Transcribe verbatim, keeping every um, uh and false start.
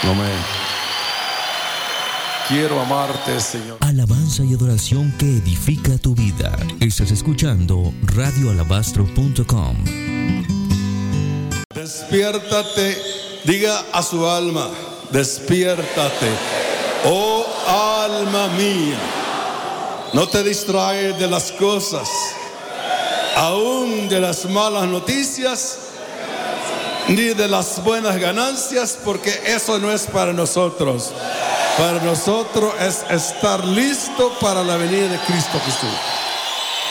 Amén. Quiero amarte, Señor. Alabanza y adoración que edifica tu vida. Estás escuchando radio alabastro punto com. Despiértate, diga a su alma, despiértate, oh alma mía. No te distraes de las cosas, aún de las malas noticias, ni de las buenas ganancias, porque eso no es para nosotros. Para nosotros es estar listo para la venida de Cristo Jesús.